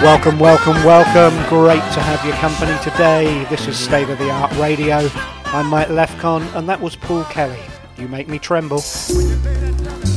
Welcome, welcome, welcome. Great to have your company today. This is State of the Art Radio. I'm Mike Lefcon, and that was Paul Kelly. You Make Me Tremble. When you lay that down.